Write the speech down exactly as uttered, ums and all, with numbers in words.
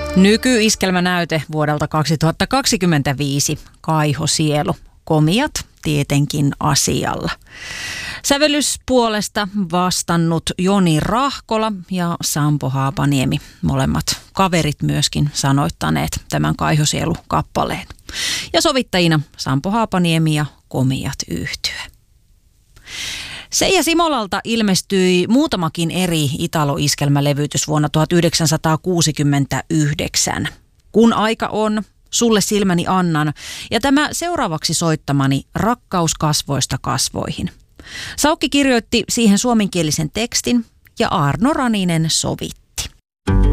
Nykyiskelmänäyte vuodelta kaksituhattakaksikymmentäviisi, Kaiho Sielu, komiat tietenkin asialla. Sävellyspuolesta vastannut Joni Rahkola ja Sampo Haapaniemi, molemmat kaverit myöskin sanoittaneet tämän Kaiho Sielu-kappaleen. Ja sovittajina Sampo Haapaniemi ja Komiat yhtye. Seija Simolalta ilmestyi muutamakin eri italo-iskelmälevytys vuonna tuhatyhdeksänsataakuusikymmentäyhdeksän. Kun aika on, sulle silmäni annan ja tämä seuraavaksi soittamani Rakkaus kasvoista kasvoihin. Saukki kirjoitti siihen suomenkielisen tekstin ja Arno Raninen sovitti.